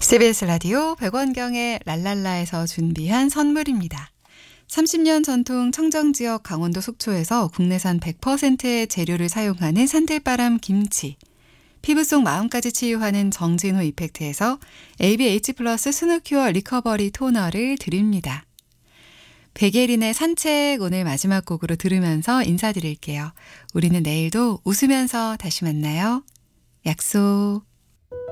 CBS 라디오 백원경의 랄랄라에서 준비한 선물입니다. 30년 전통 청정지역 강원도 속초에서 국내산 100%의 재료를 사용하는 산들바람 김치, 피부 속 마음까지 치유하는 정진호 이펙트에서 ABH 플러스 스누큐어 리커버리 토너를 드립니다. 백예린의 산책 오늘 마지막 곡으로 들으면서 인사드릴게요. 우리는 내일도 웃으면서 다시 만나요. 약속.